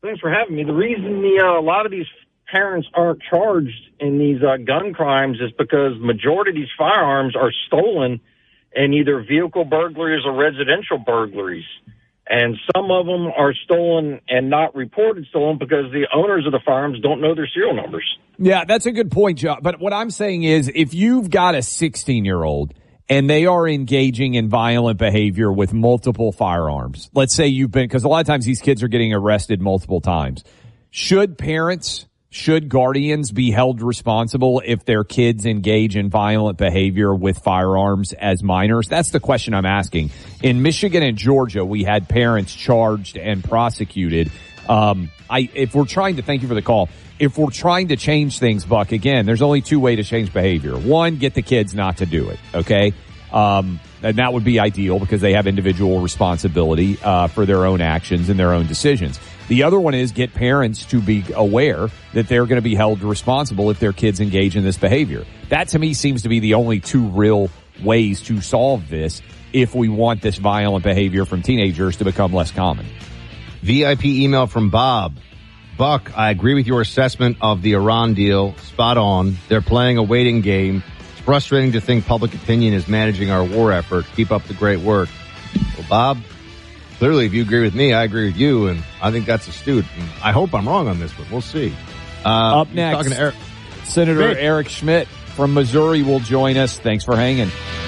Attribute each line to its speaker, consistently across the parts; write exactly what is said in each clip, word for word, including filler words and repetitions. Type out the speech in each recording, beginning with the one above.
Speaker 1: Thanks for having me. The reason the uh, a lot of these parents aren't charged in these uh, gun crimes is because majority of these firearms are stolen in either vehicle burglaries or residential burglaries. And some of them are stolen and not reported stolen because the owners of the firearms don't know their serial numbers.
Speaker 2: Yeah, that's a good point, John. But what I'm saying is if you've got a sixteen-year-old and they are engaging in violent behavior with multiple firearms, let's say you've been, because a lot of times these kids are getting arrested multiple times, should parents... Should guardians be held responsible if their kids engage in violent behavior with firearms as minors? That's the question I'm asking. In Michigan and Georgia, we had parents charged and prosecuted. Um, I, if we're trying to, thank you for the call. If we're trying to change things, Buck, again, there's only two ways to change behavior. One, get the kids not to do it, okay? Um, and that would be ideal because they have individual responsibility uh, for their own actions and their own decisions. The other one is get parents to be aware that they're going to be held responsible if their kids engage in this behavior. That, to me, seems to be the only two real ways to solve this if we want this violent behavior from teenagers to become less common.
Speaker 3: V I P email from Bob. Buck, I agree with your assessment of the Iran deal. Spot on. They're playing a waiting game. It's frustrating to think public opinion is managing our war effort. Keep up the great work. Well, Bob, clearly, if you agree with me, I agree with you, and I think that's astute. And I hope I'm wrong on this one. We'll see. Uh,
Speaker 2: Up next,
Speaker 3: talking to Eric.
Speaker 2: Senator
Speaker 3: Schmidt.
Speaker 2: Eric Schmidt from Missouri will join us. Thanks for hanging.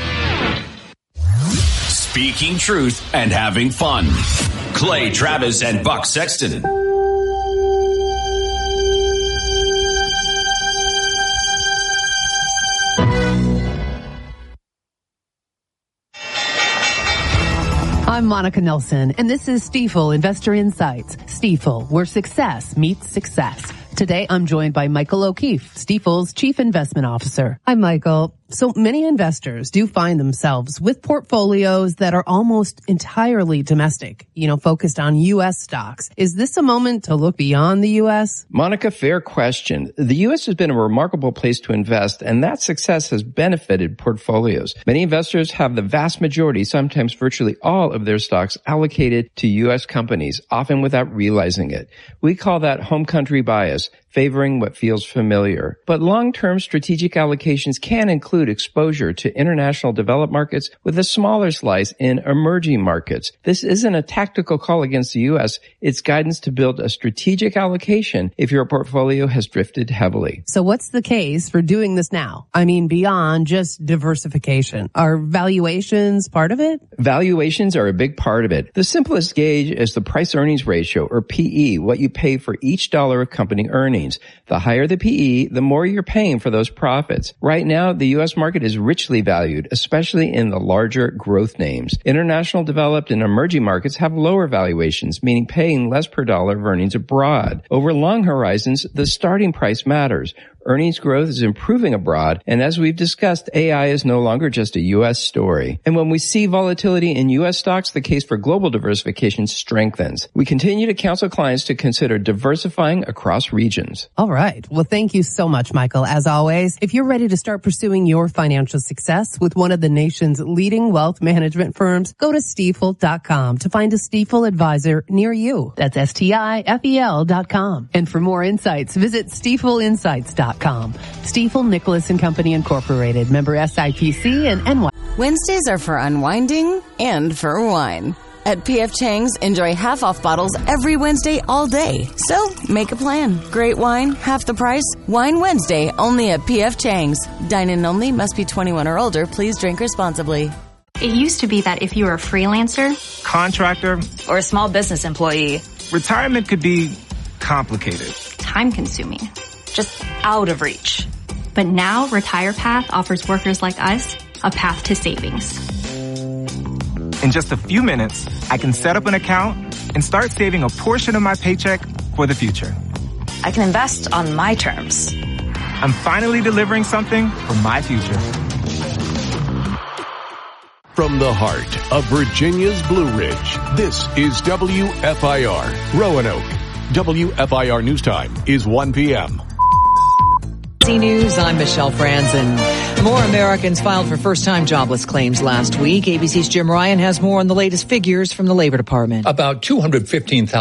Speaker 4: Speaking truth and having fun. Clay Travis and Buck Sexton.
Speaker 5: I'm Monica Nelson, and this is Stifel Investor Insights. Stifel, where success meets success. Today, I'm joined by Michael O'Keefe, Stifel's Chief Investment Officer. Hi, Michael. So many investors do find themselves with portfolios that are almost entirely domestic, you know, focused on U S stocks. Is this a moment to look beyond the U S?
Speaker 6: Monica, fair question. The U S has been a remarkable place to invest, and that success has benefited portfolios. Many investors have the vast majority, sometimes virtually all of their stocks allocated to U S companies, often without realizing it. We call that home country bias, favoring what feels familiar. But long-term strategic allocations can include exposure to international developed markets with a smaller slice in emerging markets. This isn't a tactical call against the U S. It's guidance to build a strategic allocation if your portfolio has drifted heavily.
Speaker 5: So what's the case for doing this now? I mean, beyond just diversification. Are valuations part of it?
Speaker 6: Valuations are a big part of it. The simplest gauge is the price-earnings ratio, or P E, what you pay for each dollar of company earnings. The higher the P E, the more you're paying for those profits. Right now, the U S market is richly valued, especially in the larger growth names. International developed and emerging markets have lower valuations, meaning paying less per dollar of earnings abroad. Over long horizons, the starting price matters. Earnings growth is improving abroad, and as we've discussed, A I is no longer just a U S story. And when we see volatility in U S stocks, the case for global diversification strengthens. We continue to counsel clients to consider diversifying across regions.
Speaker 5: All right. Well, thank you so much, Michael. As always, if you're ready to start pursuing your financial success with one of the nation's leading wealth management firms, go to Stifel dot com to find a Stifel advisor near you. That's S T I F E L dot com. And for more insights, visit Stifel Insights dot com. Stifel Nicholas and Company Incorporated, member S I P C and N Y.
Speaker 7: Wednesdays are for unwinding and for wine. At P F Chang's, enjoy half-off bottles every Wednesday all day. So, make a plan. Great wine, half the price. Wine Wednesday, only at P F Chang's. Dine-in only, must be twenty-one or older. Please drink responsibly.
Speaker 8: It used to be that if you were a freelancer,
Speaker 9: contractor,
Speaker 8: or a small business employee,
Speaker 9: retirement could be complicated,
Speaker 8: time-consuming, just out of reach. But now, RetirePath offers workers like us a path to savings.
Speaker 9: In just a few minutes, I can set up an account and start saving a portion of my paycheck for the future.
Speaker 8: I can invest on my terms.
Speaker 9: I'm finally delivering something for my future.
Speaker 10: From the heart of Virginia's Blue Ridge, this is W F I R, Roanoke. W F I R News Time is one p.m.
Speaker 11: News, I'm Michelle Franzen. More Americans filed for first-time jobless claims last week. A B C's Jim Ryan has more on the latest figures from the Labor Department.
Speaker 12: About two hundred fifteen thousand